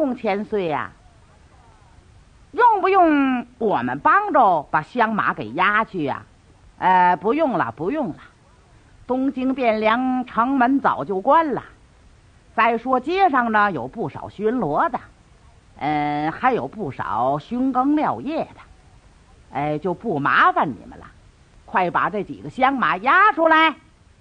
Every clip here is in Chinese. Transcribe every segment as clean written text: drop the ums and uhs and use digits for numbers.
公千岁呀，用不用我们帮着把香马给押去呀？不用了，不用了。东京汴梁城门早就关了。再说街上呢有不少巡逻的，还有不少巡更撂夜的，就不麻烦你们了。快把这几个香马押出来。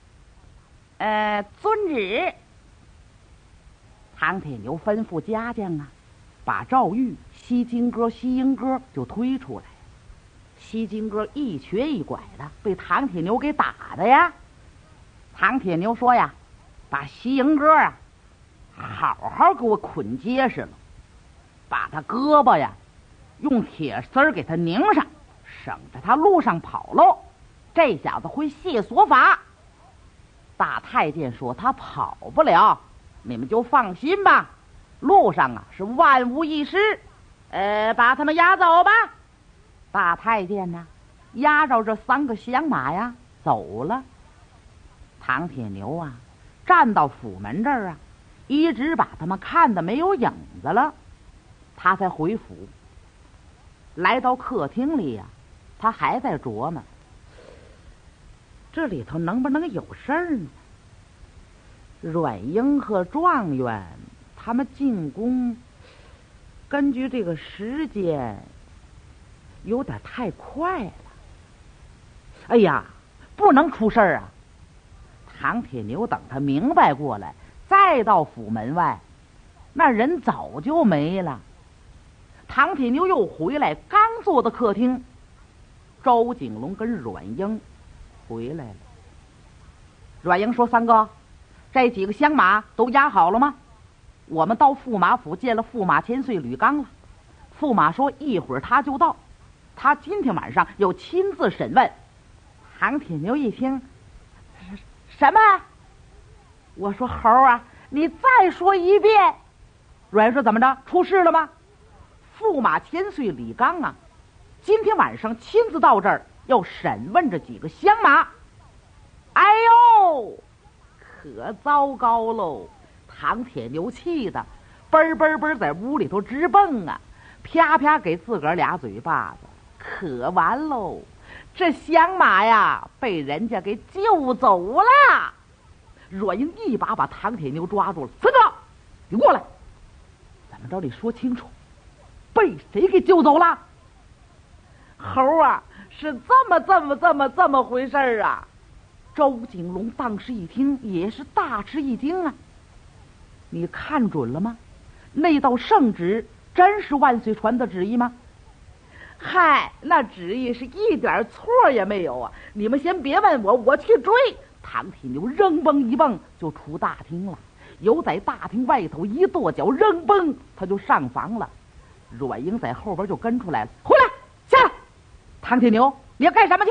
遵旨。唐铁牛吩咐家将啊，把赵玉、西金哥、西英哥就推出来。西金哥一瘸一拐的，被唐铁牛给打的呀。唐铁牛说呀，把西英哥啊好好给我捆结实了，把他胳膊呀用铁丝给他拧上，省着他路上跑喽。这小子会卸锁法。大太监说他跑不了，你们就放心吧，路上啊是万无一失。把他们押走吧。大太监呢押着这3个香马呀走了。唐铁牛啊站到府门这儿啊，一直把他们看得没有影子了，他才回府。来到客厅里呀，他还在琢磨，这里头能不能有事儿呢？阮英和状元他们进宫，根据这个时间有点太快了。哎呀，不能出事儿啊！唐铁牛等他明白过来，再到府门外，那人早就没了。唐铁牛又回来，刚坐到客厅，周景龙跟阮英回来了。阮英说：“三哥，这几个香马都押好了吗？我们到驸马府见了驸马千岁吕刚了。驸马说一会儿他就到，他今天晚上要亲自审问。”唐铁牛一听，什么？我说猴啊，你再说一遍。阮英说：“怎么着？出事了吗？驸马千岁李刚啊，今天晚上亲自到这儿，要审问这几个香马。”哎呦，可糟糕喽！唐铁牛气的嘣嘣嘣在屋里头直蹦啊，啪啪给自个儿俩嘴巴子，可完喽！这香马呀被人家给救走了。阮英一把把唐铁牛抓住了：“三哥，你过来，怎么着？你说清楚，被谁给救走了？”猴啊，是这么回事儿啊！周景龙当时一听也是大吃一惊啊！你看准了吗？那道圣旨真是万岁传的旨意吗？嗨，那旨意是一点错也没有啊！你们先别问我，我去追。唐铁牛扔蹦一蹦就出大厅了，有在大厅外头一跺脚，扔蹦他就上房了。阮英在后边就跟出来了：“回来，下来！唐铁牛，你要干什么去？”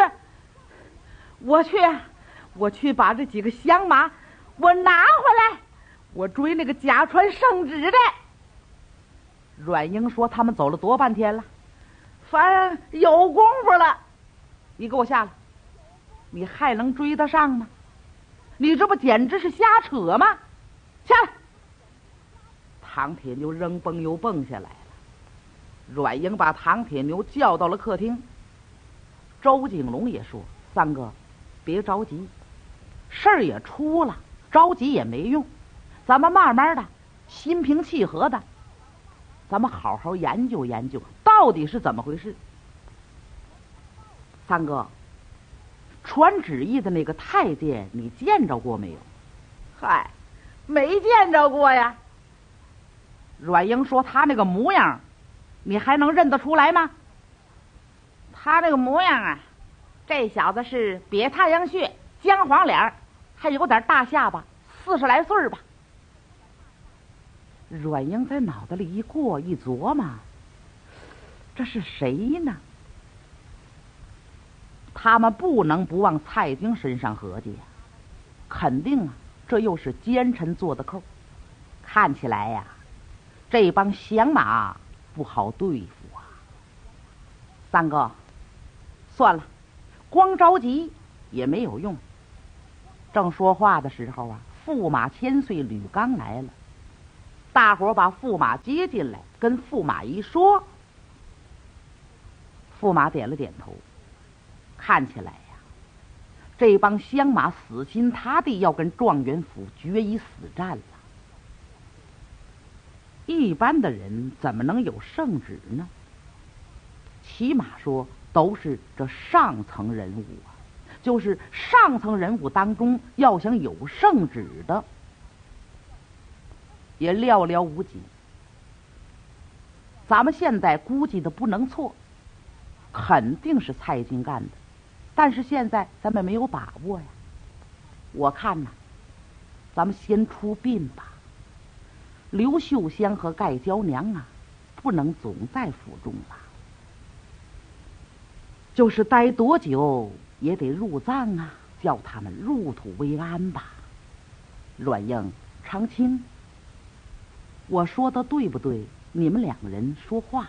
我去把这几个香马我拿回来，我追那个假传圣旨的。阮英说：“他们走了多半天了，反正有功夫了。你给我下来，你还能追得上吗？你这不简直是瞎扯吗？下来！”唐铁牛扔蹦又蹦下来了。阮英把唐铁牛叫到了客厅。周景龙也说：“三哥，别着急，事儿也出了，着急也没用，咱们慢慢的，心平气和的，咱们好好研究研究到底是怎么回事。三哥，传旨意的那个太监你见着过没有？”“嗨，没见着过呀。”阮英说：“他那个模样你还能认得出来吗？”“他那个模样啊，这小子是瘪太阳穴，姜黄脸，还有点大下巴，40来岁吧。”阮英在脑袋里一琢磨，这是谁呢？他们不能不往蔡京身上合计呀，肯定啊，这又是奸臣做的扣。看起来呀，这帮响马不好对付啊。三哥，算了，光着急也没有用。正说话的时候啊，驸马千岁吕刚来了。 大伙儿把驸马接进来，跟驸马一说，驸马点了点头。看起来呀，这帮乡马死心塌地要跟状元府决一死战了。一般的人怎么能有圣旨呢？起码说都是这上层人物啊，就是上层人物当中要想有圣旨的，也寥寥无几。咱们现在估计的不能错，肯定是蔡京干的，但是现在咱们没有把握呀。我看呐，咱们先出殡吧。刘秀香和盖娇娘啊，不能总在府中了，就是待多久也得入葬啊，叫他们入土为安吧。阮英、长青，我说的对不对？你们两个人说话。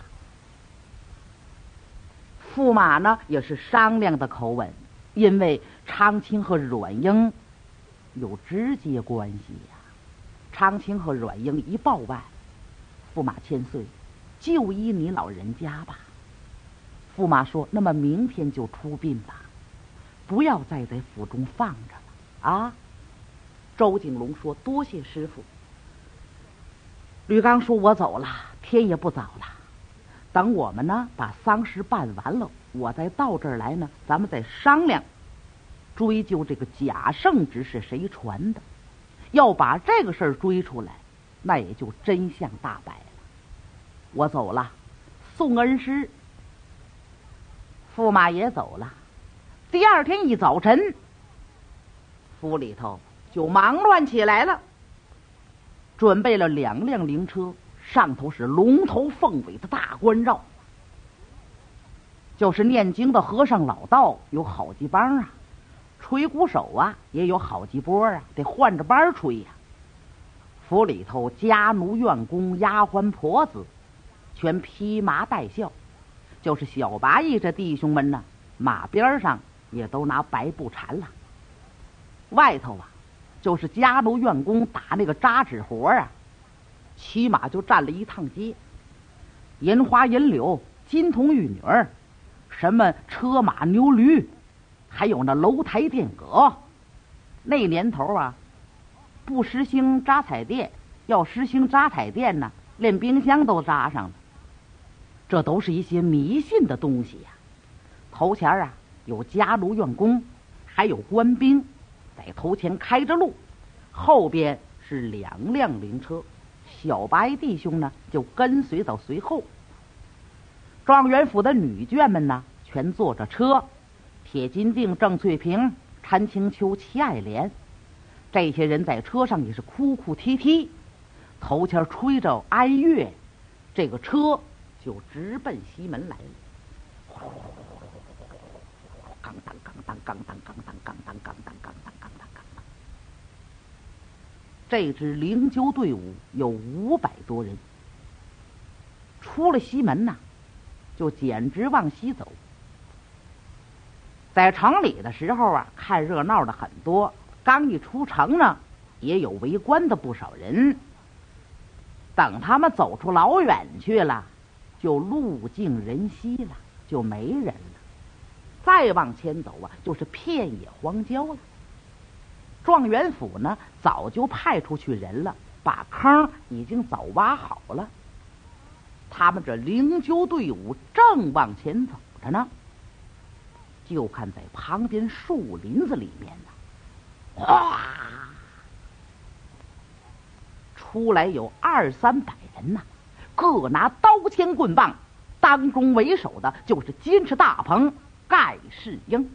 驸马呢也是商量的口吻，因为长青和阮英有直接关系呀。长青和阮英一报万，驸马千岁，就依你老人家吧。驸马说：“那么明天就出殡吧，不要再在府中放着了啊。”周景龙说：“多谢师傅。”吕刚说：“我走了，天也不早了。等我们呢把丧事办完了，我再到这儿来呢，咱们再商量追究这个假圣旨是谁传的。要把这个事儿追出来，那也就真相大白了。我走了，送恩师。”驸马也走了。第二天一早晨，府里头就忙乱起来了，准备了2辆灵车，上头是龙头凤尾的大官绕，就是念经的和尚老道有好几帮啊，吹鼓手啊也有好几波啊，得换着班吹呀。府里头家奴院工丫鬟婆子全披麻戴孝，就是小八义这弟兄们呢，马边上也都拿白布缠了。外头啊，就是家奴院工打那个扎纸活啊，起码就站了一趟街，银花银柳、金童玉女，什么车马牛驴，还有那楼台殿阁。那年头啊，不实行扎彩电，要实行扎彩电呢，连冰箱都扎上了。这都是一些迷信的东西呀。头前啊有家奴院工，还有官兵在头前开着路，后边是2辆灵车，小白弟兄呢就跟随到随后。状元府的女眷们呢全坐着车，铁金锭、郑翠萍、潘青秋、齐爱莲，这些人在车上也是哭哭啼啼，头前吹着哀乐，这个车就直奔西门来了。当当当当当当当当当当当当当当当当。这支灵柩队伍有500多人，出了西门呐，就简直往西走。在城里的时候啊，看热闹的很多，刚一出城呢，也有围观的不少人。等他们走出老远去了，就路尽人稀了，就没人了。再往前走啊，就是片野荒郊了。状元府呢，早就派出去人了，把坑已经早挖好了。他们这灵柩队伍正往前走着呢，就看在旁边树林子里面呢，哗，出来有200-300人呐，各拿刀枪棍棒，当中为首的就是金翅大鹏盖世英，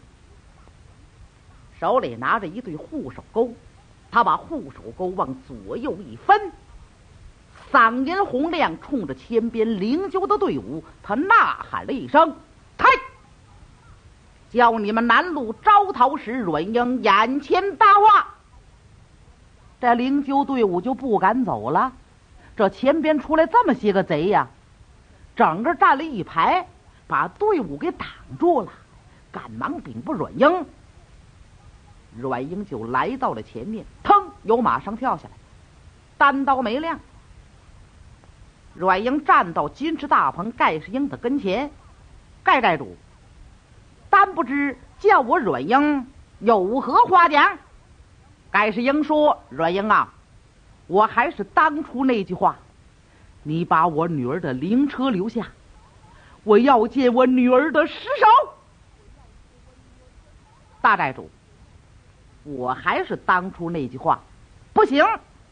手里拿着一对护手钩，他把护手钩往左右一分，嗓音洪亮，冲着前边灵柩的队伍，他呐喊了一声：“开！叫你们南路招讨使阮英眼前搭话。”这灵柩队伍就不敢走了，这前边出来这么些个贼呀，整个站了一排，把队伍给挡住了，赶忙禀布阮英。阮英就来到了前面，腾由马上跳下来，单刀没亮， 阮英站到金翅大棚盖世英的跟前，盖寨主，但不知叫我阮英有何夸奖？盖世英说：阮英啊，我还是当初那句话，你把我女儿的灵车留下，我要见我女儿的尸首。大寨主，我还是当初那句话，不行，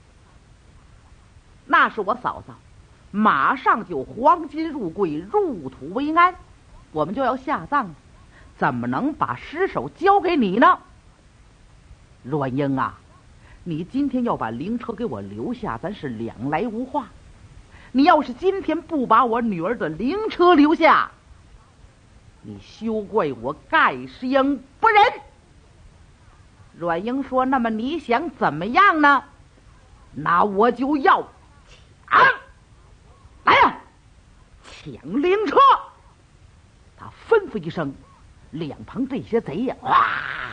那是我嫂嫂，马上就黄金入柜，入土为安，我们就要下葬，怎么能把尸首交给你呢？阮英啊，你今天要把灵车给我留下，咱是两来无话。你要是今天不把我女儿的灵车留下，你休怪我盖世英不仁。阮英说：那么你想怎么样呢？那我就要抢！来呀，抢灵车！他吩咐一声，两旁这些贼呀，哇，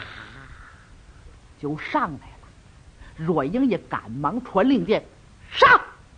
就上来了。阮英也赶忙传令箭，上！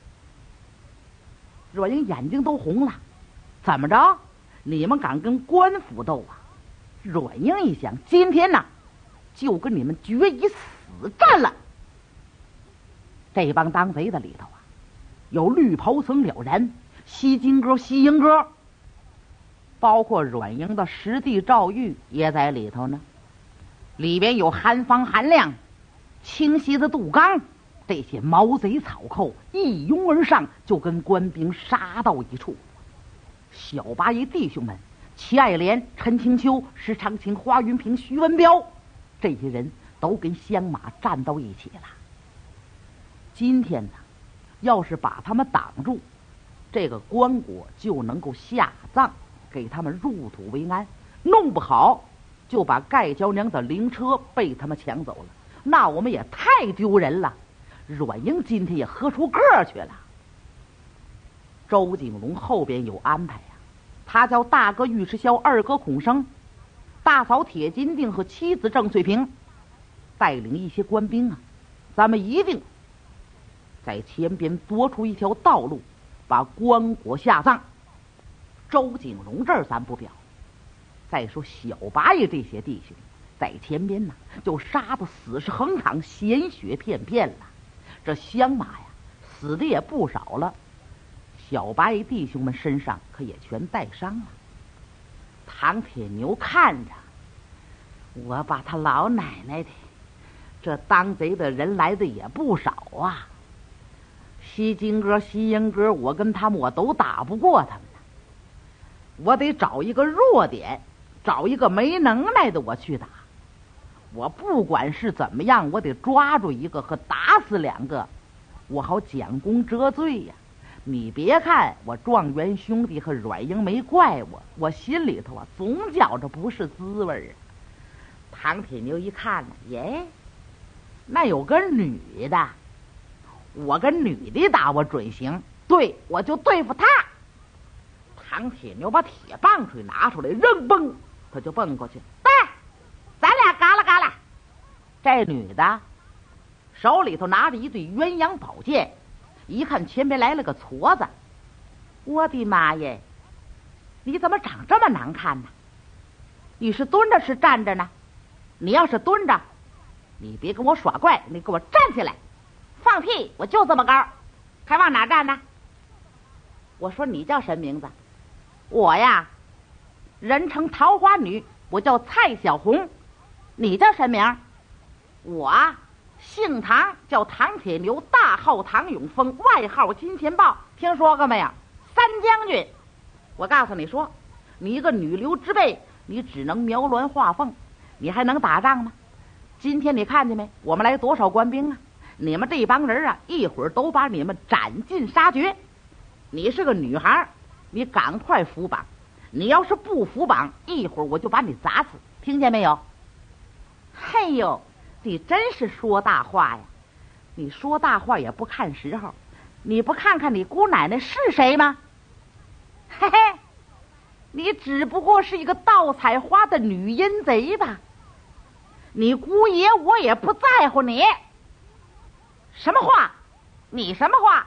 阮英眼睛都红了，怎么着？你们敢跟官府斗啊？阮英一想，今天呢，就跟你们决一死战了。这帮当贼的里头啊，有绿袍僧了然，西金哥、西英哥，包括阮英的师弟赵玉也在里头呢。里边有韩方、韩亮、清溪子、杜刚，这些毛贼草寇一拥而上，就跟官兵杀到一处。小八爷弟兄们，齐爱莲、陈清秋、石长青、花云平、徐文彪，这些人都跟香马站到一起了。今天呢，要是把他们挡住，这个棺椁就能够下葬，给他们入土为安；弄不好，就把盖娇娘的灵车被他们抢走了，那我们也太丢人了。阮英今天也喝出个去了。周景龙后边有安排呀，他叫大哥尉迟霄、二哥孔生、大嫂铁金锭和妻子郑翠萍带领一些官兵啊，咱们一定在前边多出一条道路，把棺椁下葬。周景龙这儿咱不表，再说小八爷这些弟兄在前边呢，就杀得死尸横躺，鲜血片片了。这香马呀，死的也不少了，小八爷弟兄们身上可也全带伤了。唐铁牛看着，我把他老奶奶的，这当贼的人来的也不少啊。西金哥、西英哥，我跟他们我都打不过他们呢。我得找一个弱点，找一个没能耐的我去打。我不管是怎么样，我得抓住一个和打死两个，我好将功折罪呀。你别看我状元兄弟和阮英没怪我，我心里头啊总觉着不是滋味啊。唐铁牛一看呢，耶，那有个女的，我跟女的打我准行，对，我就对付她。唐铁牛把铁棒槌拿出来，扔蹦，他就蹦过去，对，咱俩嘎啦嘎啦。这女的手里头拿着一对鸳鸯宝剑，一看前边来了个矬子，我的妈耶，你怎么长这么难看呢？你是蹲着是站着呢？你要是蹲着，你别跟我耍怪，你给我站起来。放屁，我就这么高，还往哪站呢？我说你叫什么名字？我呀，人称桃花女，我叫蔡小红。你叫什么名？我姓唐，叫唐铁牛，大号唐永峰，外号金钱豹，听说过没有？三将军。我告诉你说，你一个女流之辈，你只能描鸾画凤，你还能打仗吗？今天你看见没？我们来多少官兵啊？你们这帮人啊，一会儿都把你们斩尽杀绝。你是个女孩，你赶快扶绑，你要是不扶绑，一会儿我就把你砸死，听见没有？嘿呦，你真是说大话呀！你说大话也不看时候，你不看看你姑奶奶是谁吗？嘿嘿，你只不过是一个盗采花的女阴贼吧？你姑爷我也不在乎你。什么话？你什么话？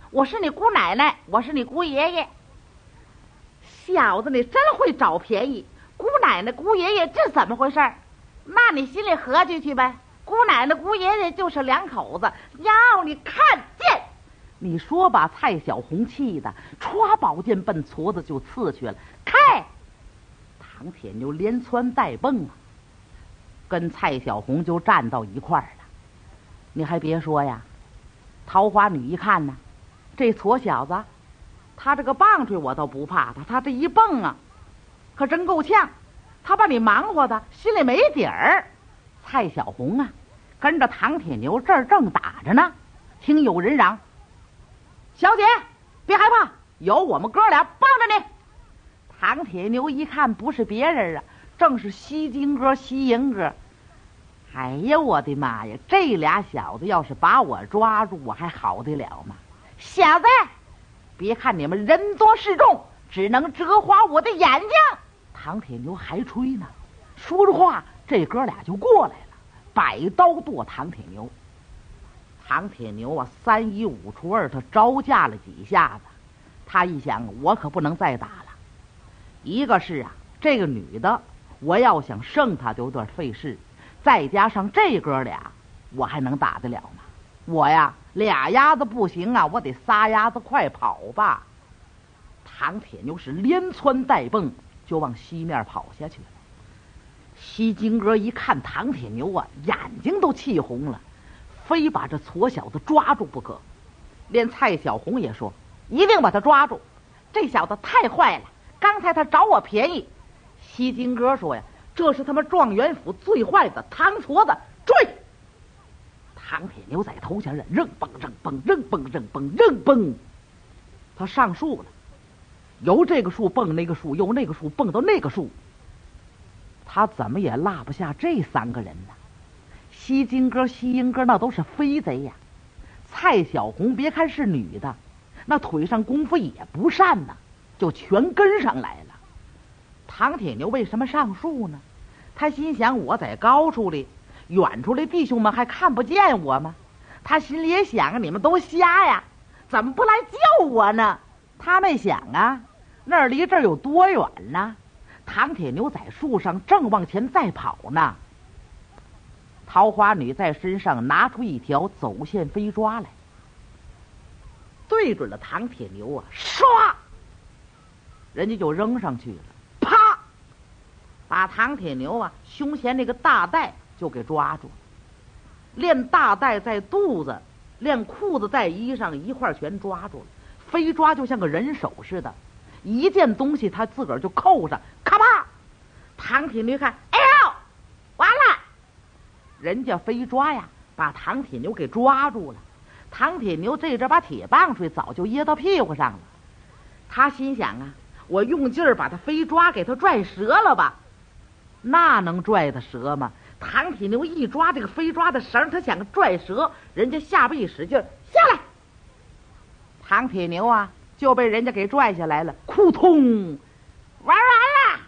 我是你姑奶奶，我是你姑爷爷。小子，你真会找便宜！姑奶奶、姑爷爷，这怎么回事？那你心里合计去呗。姑奶奶、姑爷爷就是两口子，要你看见！你说把蔡小红气的，歘宝剑奔矬子就刺去了。开！唐铁牛连窜带蹦啊，跟蔡小红就站到一块儿了。你还别说呀，桃花女一看呢，这矬小子，他这个棒槌我倒不怕他这一蹦啊，可真够呛。他把你忙活的心里没底儿。蔡小红啊，跟着唐铁牛这儿正打着呢，听有人嚷：“小姐，别害怕，有我们哥俩帮着你。”唐铁牛一看不是别人啊，正是西金哥、西银哥。哎呀，我的妈呀！这俩小子要是把我抓住，我还好得了吗？小子，别看你们人多势众，只能折花我的眼睛。唐铁牛还吹呢，说着话，这哥俩就过来了，摆刀剁唐铁牛。唐铁牛啊，3一5除2，他招架了几下子。他一想，我可不能再打了。一个是啊，这个女的，我要想胜她就有点费事。再加上这哥俩，我还能打得了吗？我呀，2丫子不行啊，我得3丫子快跑吧。唐铁牛是连窜带蹦，就往西面跑下去了。西金哥一看唐铁牛啊，眼睛都气红了，非把这矬小子抓住不可。连蔡小红也说，一定把他抓住，这小子太坏了，刚才他找我便宜。西金哥说呀，这是他们状元府最坏的唐矬子，追！唐铁牛在头前扔蹦扔蹦扔蹦扔蹦扔蹦，他上树了，由这个树蹦那个树，由那个树蹦到那个树，他怎么也落不下这3个人呢？西金哥、西银哥那都是飞贼呀。蔡小红别看是女的，那腿上功夫也不善呢，就全跟上来了。唐铁牛为什么上树呢？他心想，我在高处里，远处的弟兄们还看不见我吗？他心里也想，你们都瞎呀，怎么不来救我呢？他没想啊，那儿离这儿有多远呢？唐铁牛在树上正往前再跑呢。桃花女在身上拿出一条走线飞抓来，对准了唐铁牛啊，唰，人家就扔上去了，啪，把唐铁牛啊胸前那个大带就给抓住了，连大带在肚子，连裤子在衣上一块全抓住了，飞抓就像个人手似的，一件东西他自个儿就扣上，咔啪！唐铁牛看，哎呦，完了！人家飞抓呀，把唐铁牛给抓住了。唐铁牛这把铁棒槌早就掖到屁股上了。他心想啊，我用劲儿把他飞抓给他拽折了吧？那能拽得折吗？唐铁牛一抓这个飞抓的绳，他想拽折，人家下边一使劲，下来！唐铁牛啊，就被人家给拽下来了，扑通，玩完了。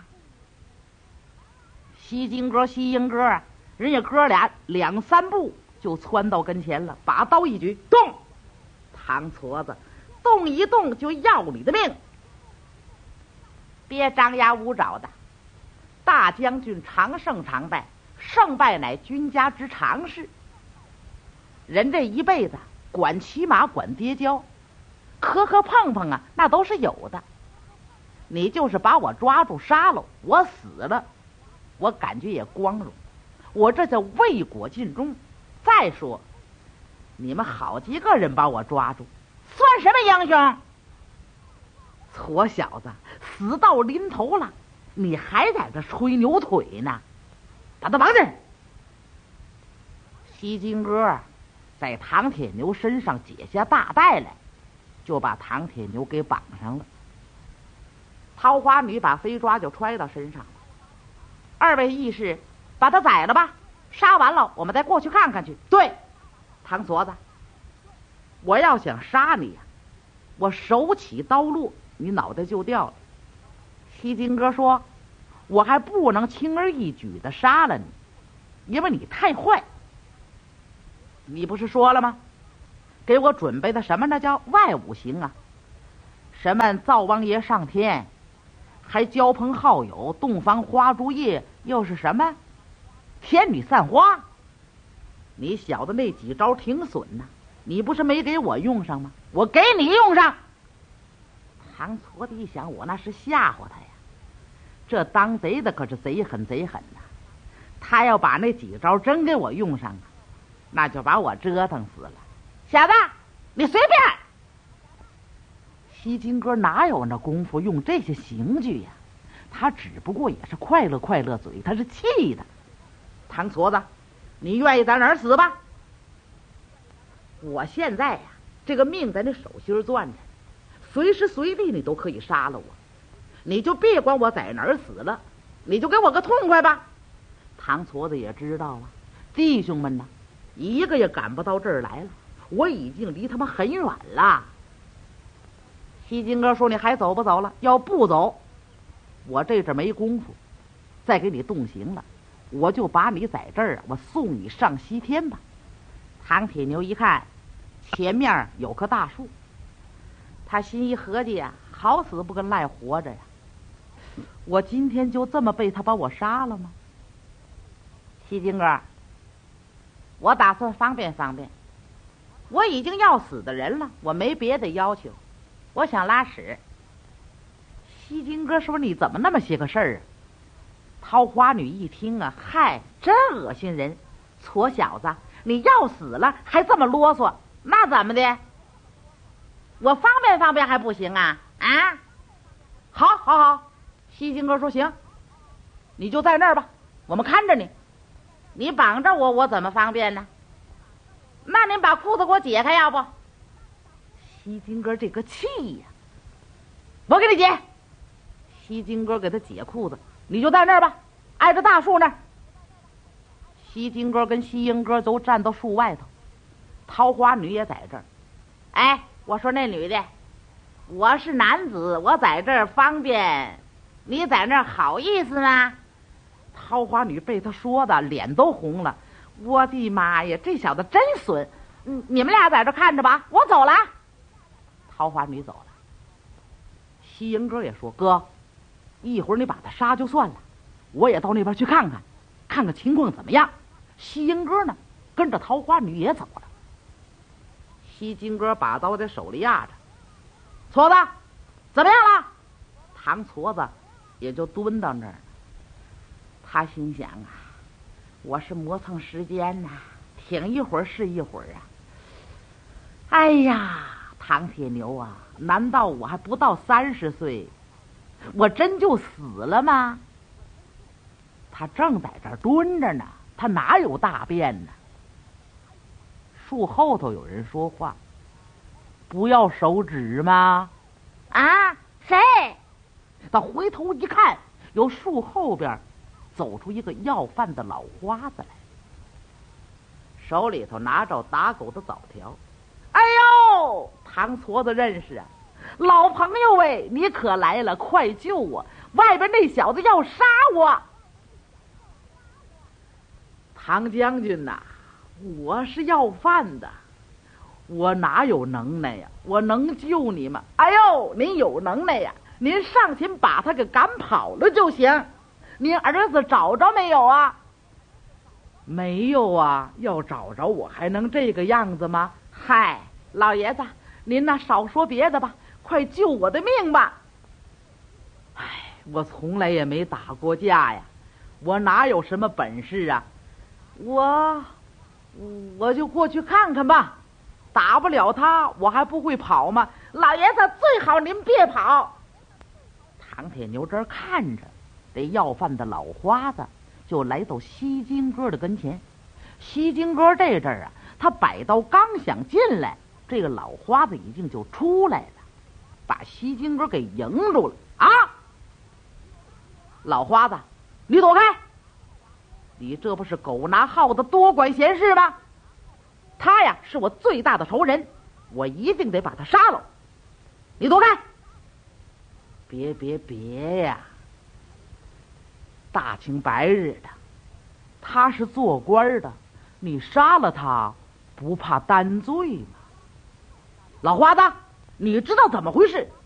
西金哥、西英哥，人家哥俩2、3步就窜到跟前了，把刀一举，动！唐矬子，动一动就要你的命！别张牙舞爪的，大将军常胜常败，胜败乃君家之常事。人这一辈子管骑马管跌跤，磕磕碰碰啊，那都是有的。你就是把我抓住杀了，我死了，我感觉也光荣，我这叫为国尽忠。再说你们好几个人把我抓住，算什么英雄？矬小子，死到临头了，你还在这吹牛腿呢，把他绑着。西金哥在唐铁牛身上解下大带来，就把唐铁牛给绑上了。桃花女把飞抓就揣到身上了。2位义士，把他宰了吧，杀完了我们再过去看看去。对，唐矬子，我要想杀你呀，我手起刀落，你脑袋就掉了。西金哥说，我还不能轻而易举的杀了你，因为你太坏。你不是说了吗？ 给我准备的什么那叫外五行啊？什么灶王爷上天，还交朋好友，洞房花烛夜，又是什么天女散花？你小的那几招挺损呐，你不是没给我用上吗？我给你用上。唐矬子一想，我那是吓唬他呀，这当贼的可是贼狠贼狠呐，他要把那几招真给我用上啊，那就把我折腾死了。小子，你随便。西金哥哪有那功夫用这些刑具呀？他只不过也是快乐快乐嘴，他是气的。唐矬子，你愿意在哪儿死吧？我现在呀，这个命在那手心攥着，随时随地你都可以杀了我，你就别管我在哪儿死了，你就给我个痛快吧。唐矬子也知道啊，弟兄们呢，一个也赶不到这儿来了，我已经离他们很远了。西金哥说：“你还走不走了？要不走，我这阵没功夫再给你动刑了，我就把你在这儿我送你上西天吧。”唐铁牛一看前面有棵大树，他心一合计呀，好死不跟赖活着呀，我今天就这么被他把我杀了吗？西金哥，我打算方便方便，我已经要死的人了，我没别的要求，我想拉屎。西金哥说：“你怎么那么些个事儿啊？”桃花女一听啊，嗨，真恶心人！矬小子，你要死了还这么啰嗦，那怎么的？我方便方便还不行啊？啊，好，好，好。西金哥说：“行，你就在那儿吧，我们看着你。你绑着我，我怎么方便呢？那您把裤子给我解开，要不？”西金哥这个气呀，我给你解。西金哥给他解裤子，你就在那儿吧，挨着大树那儿。西金哥跟西英哥都站到树外头，桃花女也在这儿。哎，我说那女的，我是男子，我在这儿方便，你在那儿好意思吗？桃花女被他说的脸都红了，我的妈呀，这小子真损！你们俩在这看着吧，我走了。桃花女走了。西英哥也说：“哥，一会儿你把他杀就算了，我也到那边去看看，看看情况怎么样。”西英哥呢，跟着桃花女也走了。西金哥把刀在手里压着，矬子，怎么样了？唐矬子也就蹲到那儿。他心想啊，我是磨蹭时间呐，挺一会儿是一会儿啊。哎呀，唐铁牛啊，难道我还不到30岁，我真就死了吗？他正在这儿蹲着呢，他哪有大便呢？树后头有人说话：“不要手指吗？”啊，谁？他回头一看，由树后边走出一个要饭的老花子来，手里头拿着打狗的枣条。哎呦，唐矬子认识啊，老朋友喂，你可来了，快救我！外边那小子要杀我！唐将军呐，我是要饭的，我哪有能耐呀？我能救你吗？哎呦，您有能耐呀，您上前把他给赶跑了就行。您儿子找着没有啊？没有啊，要找着我还能这个样子吗？嗨，老爷子，您呐少说别的吧，快救我的命吧。哎，我从来也没打过架呀，我哪有什么本事啊？我就过去看看吧，打不了他，我还不会跑吗？老爷子最好您别跑。唐铁牛这儿看着这要饭的老花子，就来到西金哥的跟前。西金哥这阵儿啊，他摆刀刚想进来，这个老花子已经就出来了，把西金哥给迎住了。啊，老花子，你躲开！你这不是狗拿耗子多管闲事吗？他呀是我最大的仇人，我一定得把他杀了。你躲开！别呀！大清白日的，他是做官的，你杀了他不怕担罪吗？ 老花子，你知道怎么回事？